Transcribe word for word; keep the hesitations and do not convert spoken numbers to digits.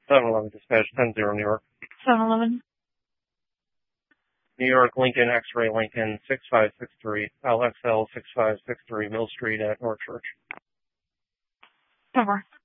seven eleven dispatch, ten zero, New York. seven eleven. New York, Lincoln, X-Ray, Lincoln, six five six three, L X L six five six three, Mill Street at North Church. Over.